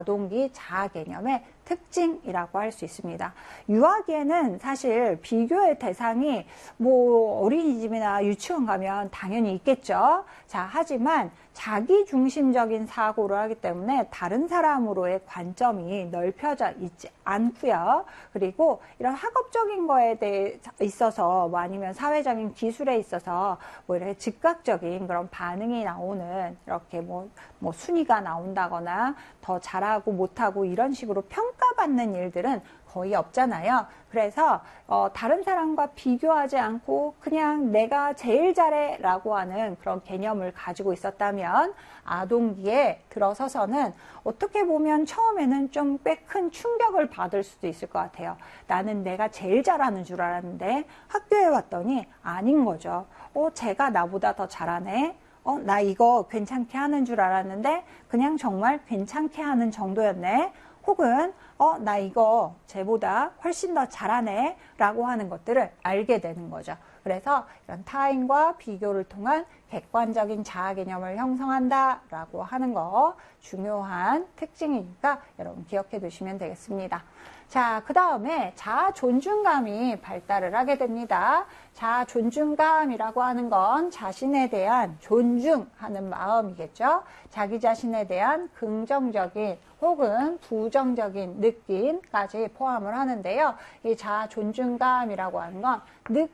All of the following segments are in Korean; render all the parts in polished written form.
아동기 자아 개념의 특징이라고 할 수 있습니다. 유아기에는 사실 비교의 대상이 뭐 어린이집이나 유치원 가면 당연히 있겠죠. 자, 하지만 자기중심적인 사고를 하기 때문에 다른 사람으로의 관점이 넓혀져 있지 않고요. 그리고 이런 학업적인 거에 대해 있어서 뭐 아니면 사회적인 기술에 있어서 뭐 이렇게 즉각적인 그런 반응이 나오는 이렇게 뭐 순위가 나온다거나 더 잘하고 못하고 이런 식으로 평가받는 일들은 거의 없잖아요. 그래서 다른 사람과 비교하지 않고 그냥 내가 제일 잘해 라고 하는 그런 개념을 가지고 있었다면 아동기에 들어서서는 어떻게 보면 처음에는 좀 꽤 큰 충격을 받을 수도 있을 것 같아요. 나는 내가 제일 잘하는 줄 알았는데 학교에 왔더니 아닌 거죠. 쟤가 나보다 더 잘하네. 나 이거 괜찮게 하는 줄 알았는데 그냥 정말 괜찮게 하는 정도였네. 혹은 나 이거 쟤보다 훨씬 더 잘하네 라고 하는 것들을 알게 되는 거죠. 그래서 이런 타인과 비교를 통한 객관적인 자아 개념을 형성한다 라고 하는 거 중요한 특징이니까 여러분 기억해 두시면 되겠습니다. 자, 그 다음에 자아 존중감이 발달을 하게 됩니다. 자아 존중감이라고 하는 건 자신에 대한 존중하는 마음이겠죠. 자기 자신에 대한 긍정적인 혹은 부정적인 느낌까지 포함을 하는데요. 이 자아 존중감이라고 하는 건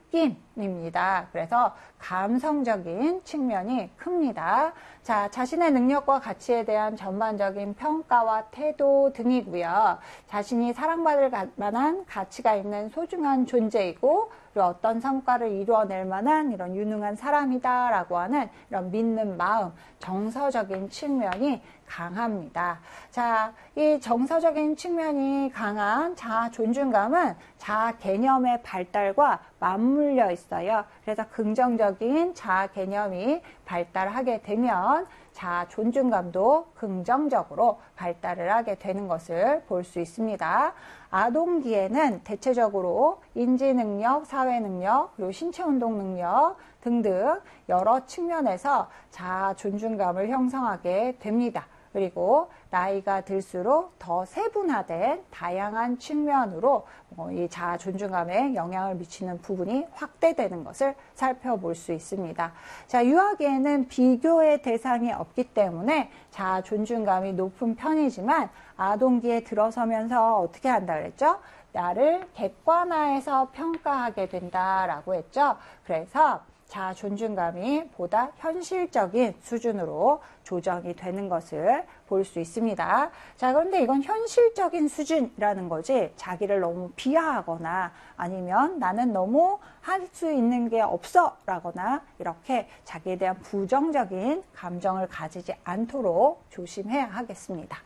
느낌입니다. 그래서 감성적인 측면이 큽니다. 자, 자신의 능력과 가치에 대한 전반적인 평가와 태도 등이고요. 자신이 사랑받을 만한 가치가 있는 소중한 존재이고 그리고 어떤 성과를 이루어낼 만한 이런 유능한 사람이다 라고 하는 이런 믿는 마음, 정서적인 측면이 강합니다. 자, 이 정서적인 측면이 강한 자아 존중감은 자아 개념의 발달과 맞물려 있어요. 그래서 긍정적인 자아 개념이 발달하게 되면 자아 존중감도 긍정적으로 발달을 하게 되는 것을 볼 수 있습니다. 아동기에는 대체적으로 인지능력, 사회능력, 그리고 신체운동 능력 등등 여러 측면에서 자아 존중감을 형성하게 됩니다. 그리고 나이가 들수록 더 세분화된 다양한 측면으로 이 자아 존중감에 영향을 미치는 부분이 확대되는 것을 살펴볼 수 있습니다. 자, 유아기에는 비교의 대상이 없기 때문에 자아 존중감이 높은 편이지만 아동기에 들어서면서 어떻게 한다 그랬죠? 나를 객관화해서 평가하게 된다라고 했죠. 그래서 자아 존중감이 보다 현실적인 수준으로 조정이 되는 것을 볼 수 있습니다. 자, 그런데 이건 현실적인 수준이라는 거지 자기를 너무 비하하거나 아니면 나는 너무 할 수 있는 게 없어 라거나 이렇게 자기에 대한 부정적인 감정을 가지지 않도록 조심해야 하겠습니다.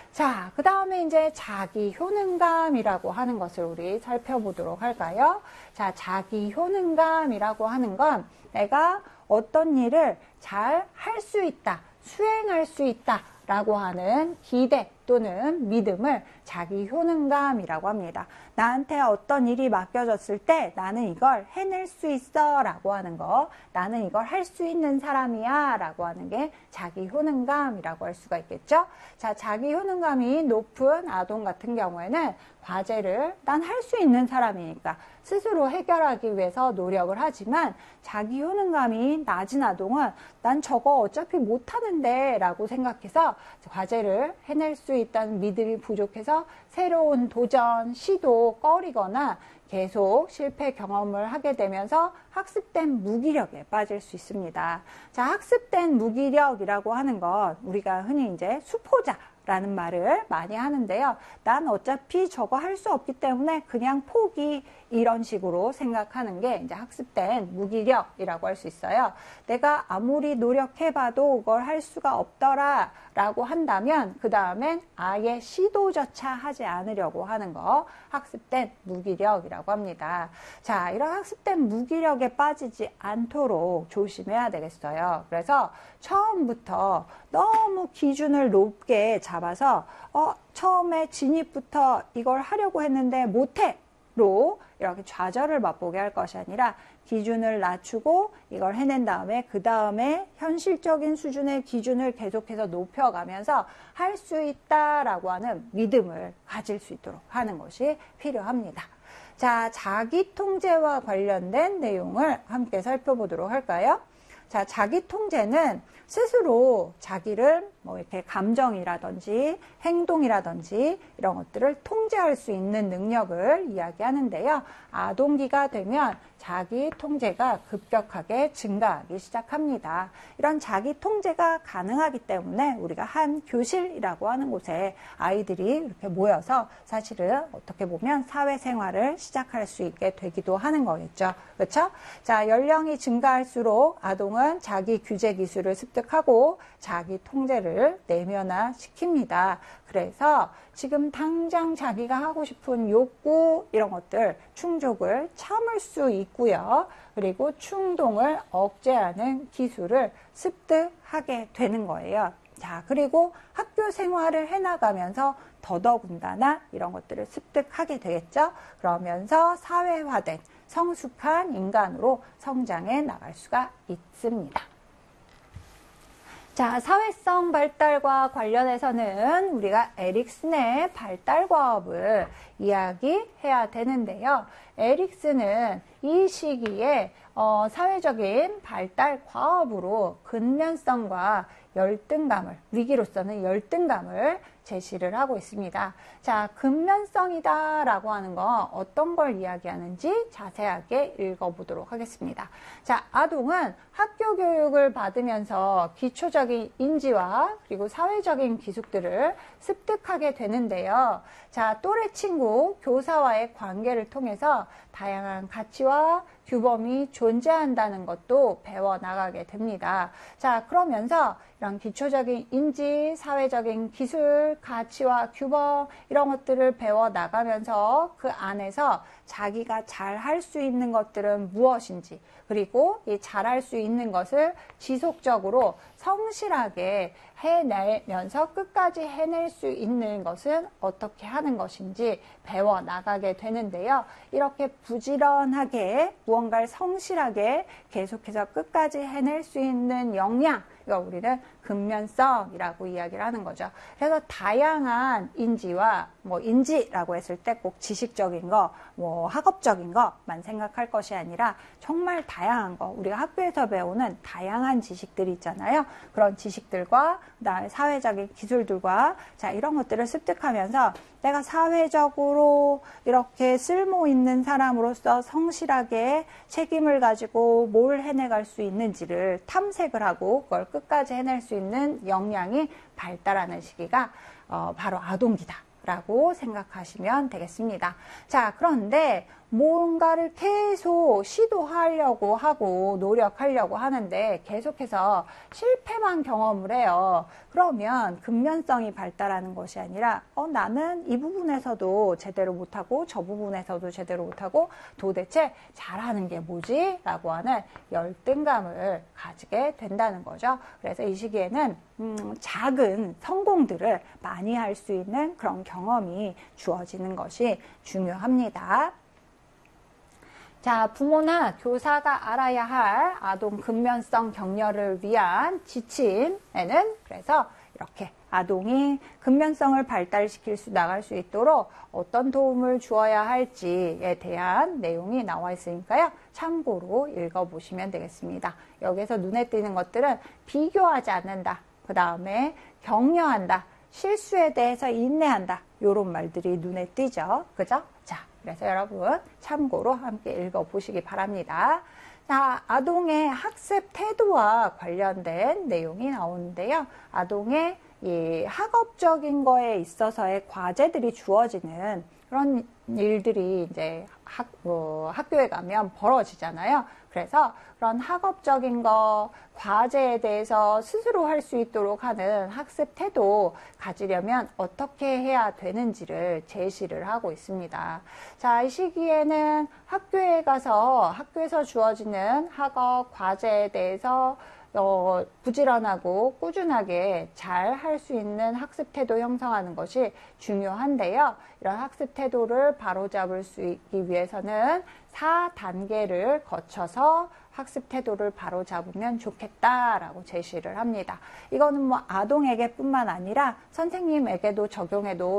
자, 그 다음에 이제 자기 효능감이라고 하는 것을 우리 살펴보도록 할까요? 자, 자기 효능감이라고 하는 건 내가 어떤 일을 잘 할 수 있다, 수행할 수 있다 라고 하는 기대 또는 믿음을 자기 효능감이라고 합니다. 나한테 어떤 일이 맡겨졌을 때 나는 이걸 해낼 수 있어 라고 하는 거, 나는 이걸 할 수 있는 사람이야 라고 하는 게 자기 효능감이라고 할 수가 있겠죠. 자, 자기 효능감이 높은 아동 같은 경우에는 과제를 난 할 수 있는 사람이니까 스스로 해결하기 위해서 노력을 하지만 자기 효능감이 낮은 아동은 난 저거 어차피 못하는데 라고 생각해서 과제를 해낼 수 있다는 믿음이 부족해서 새로운 도전, 시도 꺼리거나 계속 실패 경험을 하게 되면서 학습된 무기력에 빠질 수 있습니다. 자, 학습된 무기력이라고 하는 건 우리가 흔히 이제 수포자 라는 말을 많이 하는데요. 난 어차피 저거 할 수 없기 때문에 그냥 포기 이런 식으로 생각하는 게 이제 학습된 무기력이라고 할 수 있어요. 내가 아무리 노력해봐도 그걸 할 수가 없더라 라고 한다면 그 다음엔 아예 시도조차 하지 않으려고 하는 거 학습된 무기력이라고 합니다. 자, 이런 학습된 무기력에 빠지지 않도록 조심해야 되겠어요. 그래서 처음부터 너무 기준을 높게 잡아서 처음에 진입부터 이걸 하려고 했는데 못해! 로 이렇게 좌절을 맛보게 할 것이 아니라 기준을 낮추고 이걸 해낸 다음에 그 다음에 현실적인 수준의 기준을 계속해서 높여가면서 할 수 있다라고 하는 믿음을 가질 수 있도록 하는 것이 필요합니다. 자, 자기 통제와 관련된 내용을 함께 살펴보도록 할까요? 자, 자기 통제는 스스로 자기를 뭐 이렇게 감정이라든지 행동이라든지 이런 것들을 통제할 수 있는 능력을 이야기하는데요. 아동기가 되면 자기 통제가 급격하게 증가하기 시작합니다. 이런 자기 통제가 가능하기 때문에 우리가 한 교실이라고 하는 곳에 아이들이 이렇게 모여서 사실은 어떻게 보면 사회생활을 시작할 수 있게 되기도 하는 거겠죠. 그렇죠? 자, 연령이 증가할수록 아동은 자기 규제 기술을 습득하고 자기 통제를 내면화시킵니다. 그래서 지금 당장 자기가 하고 싶은 욕구 이런 것들 충족을 참을 수 있고요. 그리고 충동을 억제하는 기술을 습득하게 되는 거예요. 자, 그리고 학교 생활을 해나가면서 더더군다나 이런 것들을 습득하게 되겠죠. 그러면서 사회화된 성숙한 인간으로 성장해 나갈 수가 있습니다. 자, 사회성 발달과 관련해서는 우리가 에릭슨의 발달 과업을 이야기해야 되는데요. 에릭슨은 이 시기에 사회적인 발달 과업으로 근면성과 열등감을, 위기로서는 열등감을 제시를 하고 있습니다. 자, 근면성이다라고 하는 건 어떤 걸 이야기하는지 자세하게 읽어보도록 하겠습니다. 자, 아동은 학교 교육을 받으면서 기초적인 인지와 그리고 사회적인 기술들을 습득하게 되는데요. 자, 또래 친구, 교사와의 관계를 통해서 다양한 가치와 규범이 존재한다는 것도 배워나가게 됩니다. 자, 그러면서 이런 기초적인 인지, 사회적인 기술, 가치와 규범 이런 것들을 배워나가면서 그 안에서 자기가 잘 할 수 있는 것들은 무엇인지 그리고 이 잘할 수 있는 것을 지속적으로 성실하게 해내면서 끝까지 해낼 수 있는 것은 어떻게 하는 것인지 배워나가게 되는데요. 이렇게 부지런하게 무언가를 성실하게 계속해서 끝까지 해낼 수 있는 역량, 이거 우리는 근면성이라고 이야기를 하는 거죠. 그래서 다양한 인지와 인지라고 했을 때 꼭 지식적인 거, 학업적인 것만 생각할 것이 아니라 정말 다양한 거, 우리가 학교에서 배우는 다양한 지식들이 있잖아요. 그런 지식들과 그다음에 사회적인 기술들과 자, 이런 것들을 습득하면서 내가 사회적으로 이렇게 쓸모 있는 사람으로서 성실하게 책임을 가지고 뭘 해내갈 수 있는지를 탐색을 하고 그걸 끝까지 해낼 수 있는 역량이 발달하는 시기가 바로 아동기다 라고 생각하시면 되겠습니다. 자, 그런데 뭔가를 계속 시도하려고 하고 노력하려고 하는데 계속해서 실패만 경험을 해요. 그러면 근면성이 발달하는 것이 아니라 나는 이 부분에서도 제대로 못하고 저 부분에서도 제대로 못하고 도대체 잘하는 게 뭐지? 라고 하는 열등감을 가지게 된다는 거죠. 그래서 이 시기에는 작은 성공들을 많이 할 수 있는 그런 경험이 주어지는 것이 중요합니다. 자, 부모나 교사가 알아야 할 아동 근면성 격려를 위한 지침에는 그래서 이렇게 아동이 근면성을 발달시킬 나갈 수 있도록 어떤 도움을 주어야 할지에 대한 내용이 나와 있으니까요. 참고로 읽어보시면 되겠습니다. 여기서 눈에 띄는 것들은 비교하지 않는다. 그 다음에 격려한다. 실수에 대해서 인내한다. 이런 말들이 눈에 띄죠. 그죠? 자, 그래서 여러분 참고로 함께 읽어보시기 바랍니다. 자, 아동의 학습 태도와 관련된 내용이 나오는데요. 아동의 이 학업적인 거에 있어서의 과제들이 주어지는 그런 일들이 이제 학교에 가면 벌어지잖아요. 그래서 그런 학업적인 거, 과제에 대해서 스스로 할 수 있도록 하는 학습 태도 가지려면 어떻게 해야 되는지를 제시를 하고 있습니다. 자, 이 시기에는 학교에 가서 학교에서 주어지는 학업, 과제에 대해서 부지런하고 꾸준하게 잘 할 수 있는 학습 태도 형성하는 것이 중요한데요. 이런 학습 태도를 바로잡을 수 있기 위해서는 4단계를 거쳐서 학습 태도를 바로잡으면 좋겠다라고 제시를 합니다. 이거는 뭐 아동에게 뿐만 아니라 선생님에게도 적용해도